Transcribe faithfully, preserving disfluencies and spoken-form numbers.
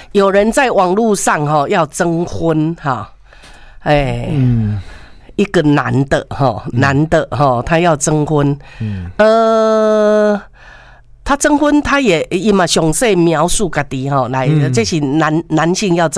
有人在网络上哈要征婚哈，哎，嗯，一个男的哈，男的哈，他要征婚，嗯，呃。他征婚，他也伊嘛详细描述家己吼，来，这是男男性要征